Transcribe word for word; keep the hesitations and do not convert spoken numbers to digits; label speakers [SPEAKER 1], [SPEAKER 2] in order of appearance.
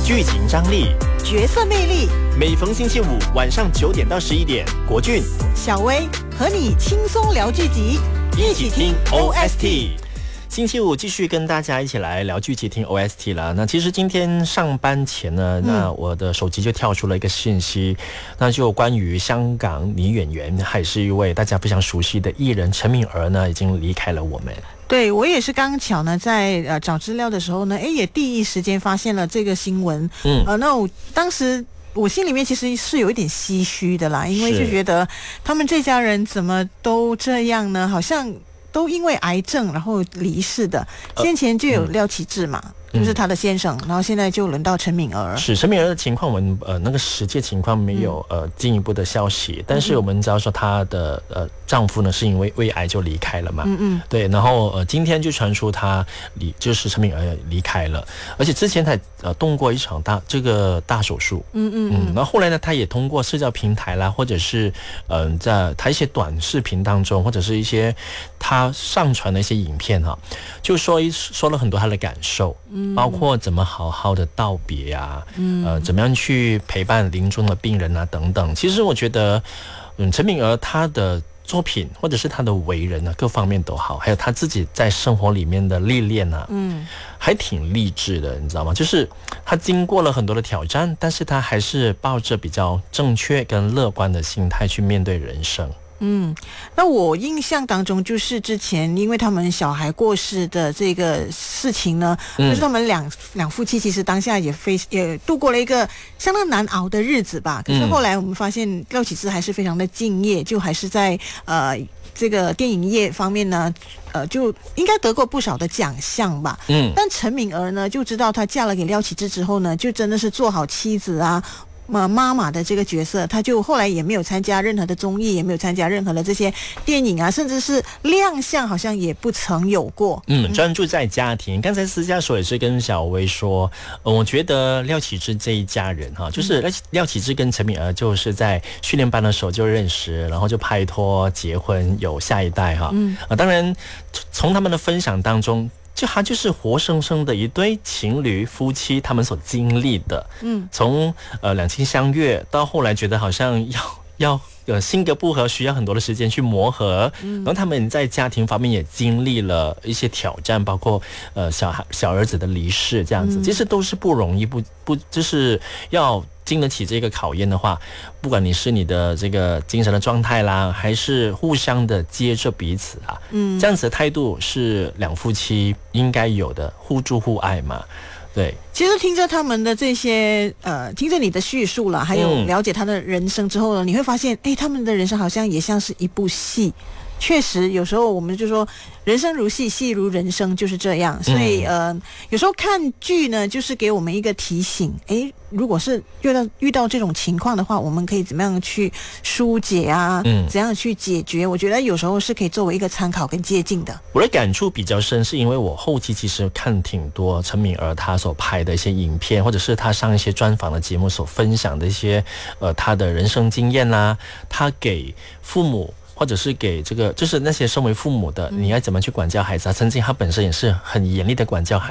[SPEAKER 1] 剧情张力、
[SPEAKER 2] 角色魅力。
[SPEAKER 1] 每逢星期五晚上九点到十一点，国俊、
[SPEAKER 2] 小薇和你轻松聊剧集，
[SPEAKER 1] 一起听 O S T。星期五继续跟大家一起来聊剧集听 O S T 了。那其实今天上班前呢，那我的手机就跳出了一个信息，那就关于香港女演员，还是一位大家非常熟悉的艺人陈敏儿呢，已经离开了我们。
[SPEAKER 2] 对，我也是刚巧呢，在呃找资料的时候呢，哎，也第一时间发现了这个新闻。嗯，呃，那我当时我心里面其实是有一点唏嘘的啦，因为就觉得他们这家人怎么都这样呢？好像都因为癌症然后离世的。先前就有廖启智嘛。嗯，就是他的先生，然后现在就轮到陈敏儿。是
[SPEAKER 1] 陈敏儿的情况，我们呃那个实际情况没有呃进一步的消息，但是我们知道说她的呃丈夫呢是因为胃癌就离开了嘛，嗯嗯，对，然后呃今天就传出她离就是陈敏儿离开了，而且之前她呃动过一场大这个大手术，嗯嗯嗯，然后后来呢，她也通过社交平台啦，或者是嗯、呃、在她一些短视频当中，或者是一些她上传的一些影片哈、啊，就说一说了很多她的感受。包括怎么好好的道别啊，嗯，呃，怎么样去陪伴临终的病人啊，等等。其实我觉得，嗯，陈敏儿她的作品或者是她的为人啊，各方面都好，还有她自己在生活里面的历练啊，嗯，还挺励志的，你知道吗？就是她经过了很多的挑战，但是她还是抱着比较正确跟乐观的心态去面对人生。
[SPEAKER 2] 嗯，那我印象当中就是之前因为他们小孩过世的这个事情呢，嗯、就是他们两两夫妻其实当下也非也度过了一个相当难熬的日子吧。可是后来我们发现廖启智还是非常的敬业，就还是在呃这个电影业方面呢，呃就应该得过不少的奖项吧。嗯，但陈敏儿呢就知道她嫁了给廖启智之后呢，就真的是做好妻子啊。妈妈的这个角色，他就后来也没有参加任何的综艺，也没有参加任何的这些电影啊，甚至是亮相好像也不曾有过。
[SPEAKER 1] 嗯，专注在家庭。刚才私下说也是跟小薇说，呃、我觉得廖启智这一家人哈，就是廖廖启智跟陈敏儿就是在训练班的时候就认识，然后就拍拖结婚有下一代哈。嗯，啊，当然从他们的分享当中。就他就是活生生的一对情侣夫妻，他们所经历的，嗯，从呃两情相悦到后来觉得好像要要呃性格不合，需要很多的时间去磨合，嗯，然后他们在家庭方面也经历了一些挑战，包括呃小孩小儿子的离世这样子，其实都是不容易，不不就是要经得起这个考验的话，不管你是你的这个精神的状态啦，还是互相的接着彼此啊，嗯，这样子的态度是两夫妻应该有的，互助互爱嘛。对，
[SPEAKER 2] 其实听着他们的这些呃，听着你的叙述啦，还有了解他的人生之后呢，嗯、你会发现，哎，他们的人生好像也像是一部戏。确实，有时候我们就说人生如戏，戏如人生，就是这样。所以呃，有时候看剧呢，就是给我们一个提醒。诶，如果是遇到遇到这种情况的话，我们可以怎么样去疏解啊？嗯，怎样去解决？我觉得有时候是可以作为一个参考跟借鉴的。
[SPEAKER 1] 我的感触比较深，是因为我后期其实看挺多陈敏儿她所拍的一些影片，或者是她上一些专访的节目所分享的一些呃她的人生经验啦，她给父母。或者是给这个，就是那些身为父母的，你要怎么去管教孩子啊？曾经他本身也是很严厉的管教孩